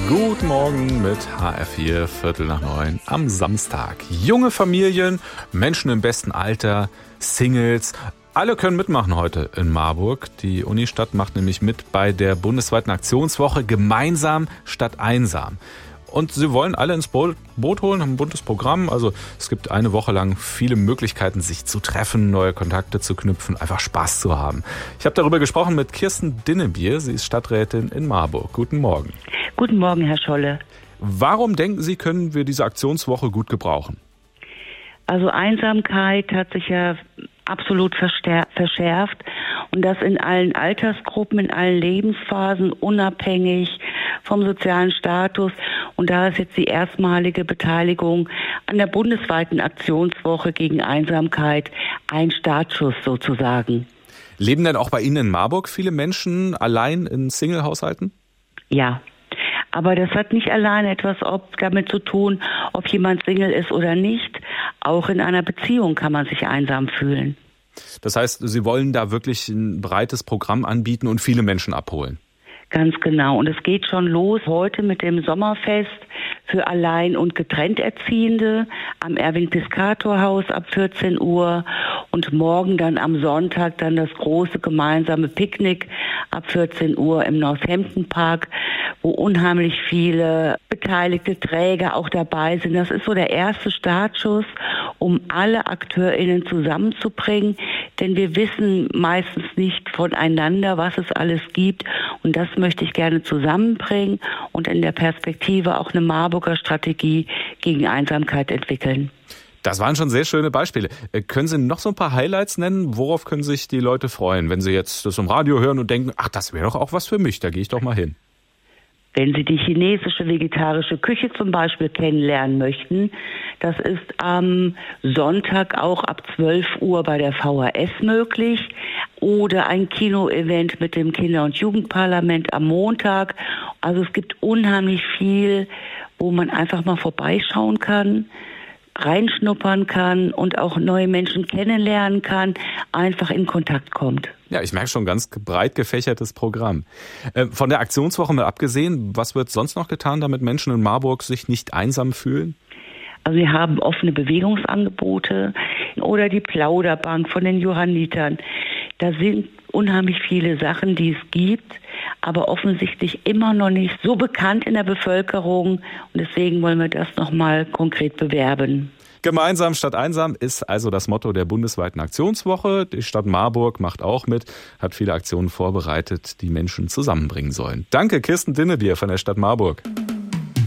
Guten Morgen mit HR4, 8:45 am Samstag. Junge Familien, Menschen im besten Alter, Singles, alle können mitmachen heute in Marburg. Die Unistadt macht nämlich mit bei der bundesweiten Aktionswoche Gemeinsam statt einsam. Und sie wollen alle ins Boot holen, haben ein buntes Programm. Also es gibt eine Woche lang viele Möglichkeiten, sich zu treffen, neue Kontakte zu knüpfen, einfach Spaß zu haben. Ich habe darüber gesprochen mit Kirsten Dinnebier. Sie ist Stadträtin in Marburg. Guten Morgen. Guten Morgen, Herr Scholle. Warum denken Sie, können wir diese Aktionswoche gut gebrauchen? Also Einsamkeit hat sich ja absolut verschärft und das in allen Altersgruppen, in allen Lebensphasen, unabhängig vom sozialen Status. Und da ist jetzt die erstmalige Beteiligung an der bundesweiten Aktionswoche gegen Einsamkeit ein Startschuss sozusagen. Leben denn auch bei Ihnen in Marburg viele Menschen allein in Single-Haushalten? Ja. Aber das hat nicht allein etwas damit zu tun, ob jemand Single ist oder nicht. Auch in einer Beziehung kann man sich einsam fühlen. Das heißt, Sie wollen da wirklich ein breites Programm anbieten und viele Menschen abholen? Ganz genau. Und es geht schon los heute mit dem Sommerfest für Allein- und Getrennterziehende am Erwin-Piscator-Haus ab 14 Uhr und morgen dann am Sonntag dann das große gemeinsame Picknick ab 14 Uhr im Northampton Park, wo unheimlich viele beteiligte Träger auch dabei sind. Das ist so der erste Startschuss, um alle AkteurInnen zusammenzubringen, denn wir wissen meistens nicht voneinander, was es alles gibt, und das möchte ich gerne zusammenbringen und in der Perspektive auch eine Marburger Strategie gegen Einsamkeit entwickeln. Das waren schon sehr schöne Beispiele. Können Sie noch so ein paar Highlights nennen? Worauf können sich die Leute freuen, wenn sie jetzt das im Radio hören und denken, ach, das wäre doch auch was für mich, da gehe ich doch mal hin? Wenn Sie die chinesische vegetarische Küche zum Beispiel kennenlernen möchten, das ist am Sonntag auch ab 12 Uhr bei der VHS möglich. Oder ein Kino-Event mit dem Kinder- und Jugendparlament am Montag. Also es gibt unheimlich viel, wo man einfach mal vorbeischauen kann, reinschnuppern kann und auch neue Menschen kennenlernen kann, einfach in Kontakt kommt. Ja, ich merke schon, ganz breit gefächertes Programm. Von der Aktionswoche mal abgesehen, was wird sonst noch getan, damit Menschen in Marburg sich nicht einsam fühlen? Also wir haben offene Bewegungsangebote oder die Plauderbank von den Johannitern. Da sind unheimlich viele Sachen, die es gibt, aber offensichtlich immer noch nicht so bekannt in der Bevölkerung. Und deswegen wollen wir das nochmal konkret bewerben. Gemeinsam statt einsam ist also das Motto der bundesweiten Aktionswoche. Die Stadt Marburg macht auch mit, hat viele Aktionen vorbereitet, die Menschen zusammenbringen sollen. Danke, Kirsten Dinnebier von der Stadt Marburg.